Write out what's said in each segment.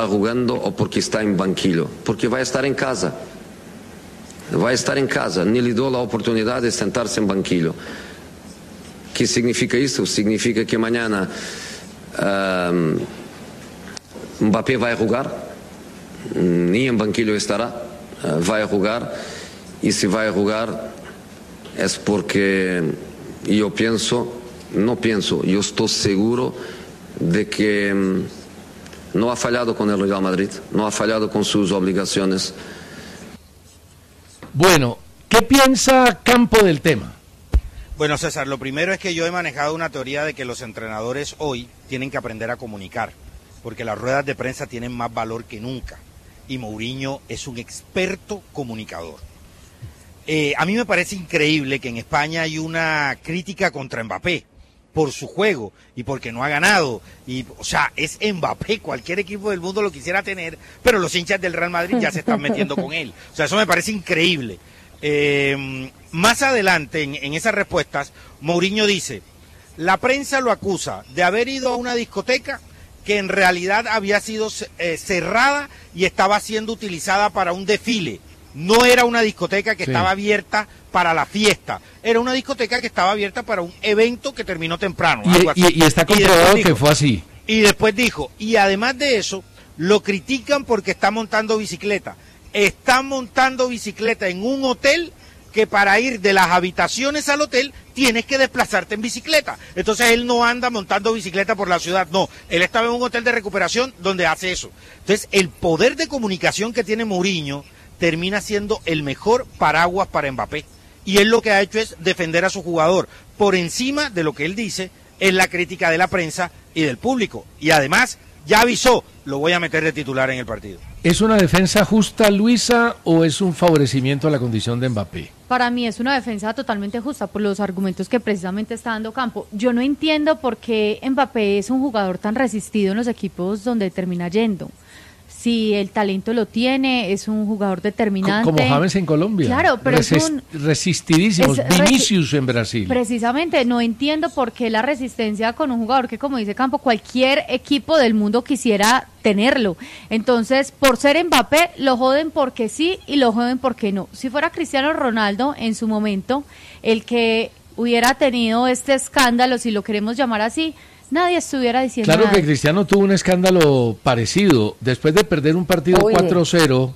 está jugando o porque está en banquillo, porque va a estar en casa. Va a estar en casa, ni le dio la oportunidad de sentarse en banquillo. ¿Qué significa esto? Significa que mañana Mbappé va a jugar, ni en banquillo estará, va a jugar, y si va a jugar es porque yo estoy seguro de que no ha fallado con el Real Madrid, no ha fallado con sus obligaciones. Bueno, ¿qué piensa Campo del tema? Bueno, César, lo primero es que yo he manejado una teoría de que los entrenadores hoy tienen que aprender a comunicar, porque las ruedas de prensa tienen más valor que nunca, y Mourinho es un experto comunicador. A mí me parece increíble que en España hay una crítica contra Mbappé por su juego y porque no ha ganado, o sea, es Mbappé, cualquier equipo del mundo lo quisiera tener, pero los hinchas del Real Madrid ya se están metiendo con él, o sea, eso me parece increíble. Más adelante en esas respuestas, Mourinho dice, la prensa lo acusa de haber ido a una discoteca que en realidad había sido cerrada y estaba siendo utilizada para un desfile. No era una discoteca que estaba abierta para la fiesta, era una discoteca que estaba abierta para un evento que terminó temprano. Y está comprobado que fue así. Y después dijo, y además de eso, lo critican porque está montando bicicleta. Está montando bicicleta en un hotel que para ir de las habitaciones al hotel tienes que desplazarte en bicicleta. Entonces él no anda montando bicicleta por la ciudad, no. Él estaba en un hotel de recuperación donde hace eso. Entonces el poder de comunicación que tiene Mourinho termina siendo el mejor paraguas para Mbappé. Y él lo que ha hecho es defender a su jugador. Por encima de lo que él dice es la crítica de la prensa y del público. Y además ya avisó, lo voy a meter de titular en el partido. ¿Es una defensa justa, Luisa, o es un favorecimiento a la condición de Mbappé? Para mí es una defensa totalmente justa por los argumentos que precisamente está dando Campo. Yo no entiendo por qué Mbappé es un jugador tan resistido en los equipos donde termina yendo. Si el talento lo tiene, es un jugador determinante. Como James en Colombia. Claro, pero resistidísimos. Vinicius en Brasil. Precisamente, no entiendo por qué la resistencia con un jugador que, como dice Campo, cualquier equipo del mundo quisiera tenerlo. Entonces, por ser Mbappé, lo joden porque sí y lo joden porque no. Si fuera Cristiano Ronaldo, en su momento, el que hubiera tenido este escándalo, si lo queremos llamar así, nadie estuviera diciendo nada. Claro que Cristiano tuvo un escándalo parecido. Después de perder un partido 4-0,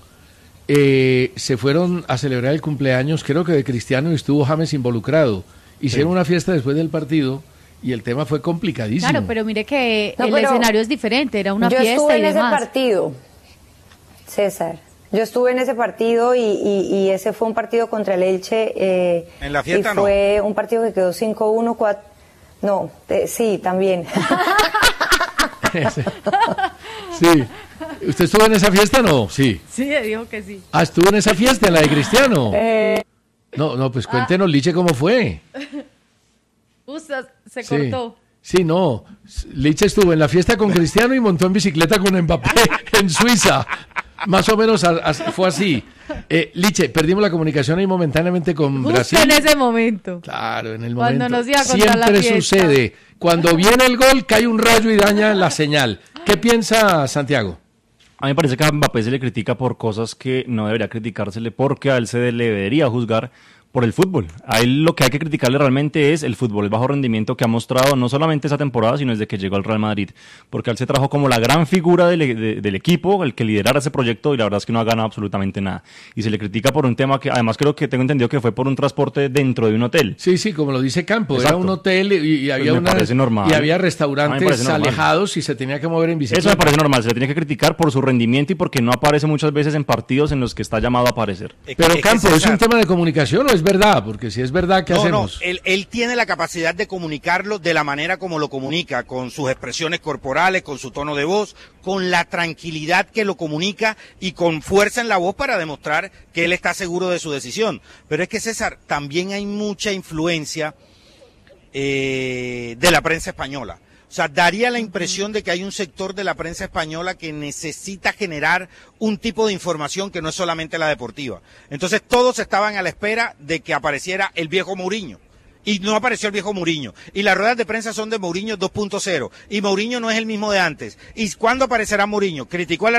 se fueron a celebrar el cumpleaños, creo que de Cristiano, y estuvo James involucrado. Hicieron una fiesta después del partido y el tema fue complicadísimo. Claro, pero mire que el escenario es diferente, era una fiesta y demás. Yo estuve en ese partido, César. Yo estuve en ese partido y ese fue un partido contra el Elche. ¿En la fiesta no? Fue un partido que quedó 5-1, 4... No, sí, también. Sí. ¿Usted estuvo en esa fiesta o no? Sí. Sí, dijo que sí. Ah, ¿estuvo en esa fiesta, en la de Cristiano? No, pues cuéntenos, Liche, ¿cómo fue? Se cortó. Sí, no. Liche estuvo en la fiesta con Cristiano y montó en bicicleta con Mbappé en Suiza. Más o menos fue así. Liche, perdimos la comunicación ahí momentáneamente con Brasil. Justo en ese momento. Claro, en el cuando momento. Nos iba a contar siempre la fiesta. sucede. Cuando viene el gol, cae un rayo y daña la señal. ¿Qué piensa Santiago? A mí me parece que a Mbappé se le critica por cosas que no debería criticársele, porque a él se le debería juzgar por el fútbol. A él lo que hay que criticarle realmente es el fútbol, el bajo rendimiento que ha mostrado no solamente esa temporada, sino desde que llegó al Real Madrid, porque él se trajo como la gran figura del equipo, el que liderara ese proyecto, y la verdad es que no ha ganado absolutamente nada. Y se le critica por un tema que además tengo entendido que fue por un transporte dentro de un hotel. Sí, como lo dice Campo, Exacto. Era un hotel y había y había restaurantes alejados y se tenía que mover en bicicleta. Eso me parece normal, se le tiene que criticar por su rendimiento y porque no aparece muchas veces en partidos en los que está llamado a aparecer. Pero Campo, ¿es un tema de comunicación o es verdad? Porque si es verdad, ¿qué hacemos? No, él tiene la capacidad de comunicarlo de la manera como lo comunica, con sus expresiones corporales, con su tono de voz, con la tranquilidad que lo comunica y con fuerza en la voz para demostrar que él está seguro de su decisión. Pero es que, César, también hay mucha influencia de la prensa española. O sea, daría la impresión de que hay un sector de la prensa española que necesita generar un tipo de información que no es solamente la deportiva. Entonces todos estaban a la espera de que apareciera el viejo Mourinho. Y no apareció el viejo Mourinho. Y las ruedas de prensa son de Mourinho 2.0. Y Mourinho no es el mismo de antes. ¿Y cuándo aparecerá Mourinho? Criticó a la